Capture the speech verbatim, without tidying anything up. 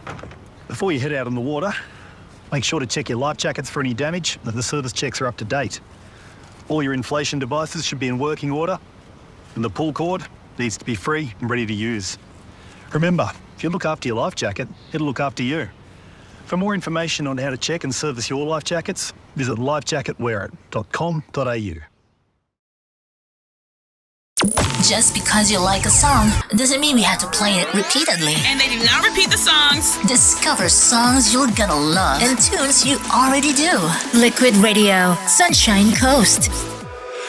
Before you head out on the water, make sure to check your life jackets for any damage and the service checks are up to date. All your inflation devices should be in working order and the pull cord needs to be free and ready to use. Remember, if you look after your life jacket, it'll look after you. For more information on how to check and service your life jackets, visit life jacket wear it dot com dot a u. Just because you like a song doesn't mean we have to play it repeatedly. And they do not repeat the songs. Discover songs you're gonna love and tunes you already do. Liquid Radio, Sunshine Coast.